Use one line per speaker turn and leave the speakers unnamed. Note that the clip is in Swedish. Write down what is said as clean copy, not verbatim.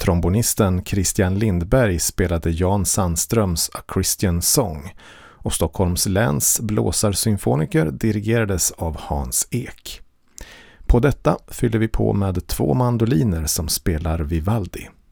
Trombonisten Christian Lindberg spelade Jan Sandströms A Christian Song och Stockholms läns blåsarsymfoniker dirigerades av Hans Ek. På detta fyller vi på med 2 mandoliner som spelar Vivaldi.